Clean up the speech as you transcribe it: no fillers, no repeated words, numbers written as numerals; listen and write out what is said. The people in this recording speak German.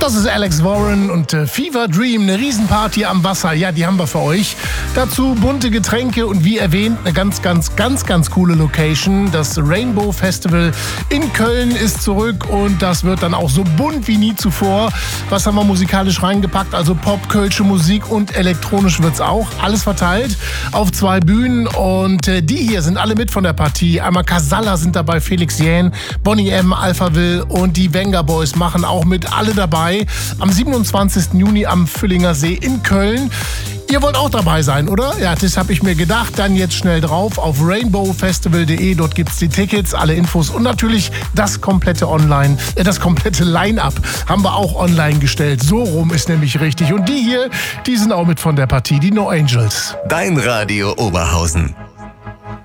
Das ist Alex Warren und Fever Dream, eine Riesenparty am Wasser. Ja, die haben wir für euch. Dazu bunte Getränke und wie erwähnt, eine ganz coole Location. Das Rainbow Festival in Köln ist zurück und das wird dann auch so bunt wie nie zuvor. Was haben wir musikalisch reingepackt? Also Pop, kölsche Musik und elektronisch wird's auch. Alles verteilt auf 2 Bühnen und die hier sind alle mit von der Partie. Einmal Casalla sind dabei, Felix Jähn, Boney M, Alphaville und die Venga Boys machen auch mit, alle dabei. Am 27. Juni am Füllinger See in Köln. Ihr wollt auch dabei sein, oder? Ja, das habe ich mir gedacht. Dann jetzt schnell drauf auf rainbowfestival.de. Dort gibt's die Tickets, alle Infos und natürlich das komplette Line-Up haben wir auch online gestellt. So rum ist nämlich richtig. Und die hier, die sind auch mit von der Partie, die No Angels. Dein Radio Oberhausen.